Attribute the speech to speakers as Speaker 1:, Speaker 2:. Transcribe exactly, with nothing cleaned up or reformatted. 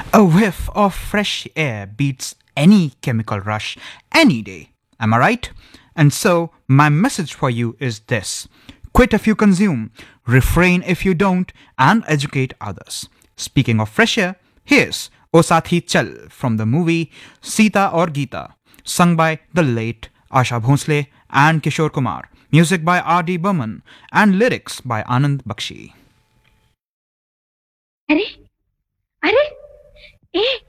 Speaker 1: A whiff of fresh air beats any chemical rush any day. Am I right? And so, my message for you is this: quit if you consume, refrain if you don't, and educate others. Speaking of fresh air, here's O Sathi Chal from the movie Sita or Geeta, sung by the late Asha Bhonsle and Kishore Kumar, music by R D. Burman, and lyrics by Anand Bakshi.
Speaker 2: अरे अरे ए